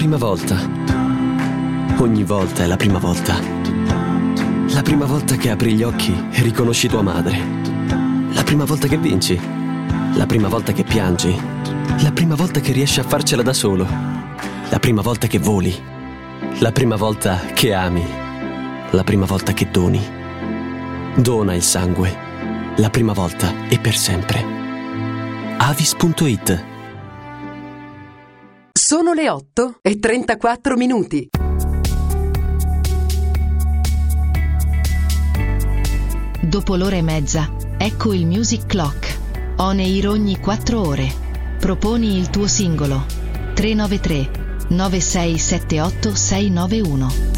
prima volta. Ogni volta è la prima volta. La prima volta che apri gli occhi e riconosci tua madre. La prima volta che vinci. La prima volta che piangi. La prima volta che riesci a farcela da solo. La prima volta che voli. La prima volta che ami. La prima volta che doni. Dona il sangue. La prima volta e per sempre. Avis.it. Sono le 8:34. Dopo l'ora e mezza, ecco il Music Clock. On air ogni 4 ore. Proponi il tuo singolo. 393 9678 691.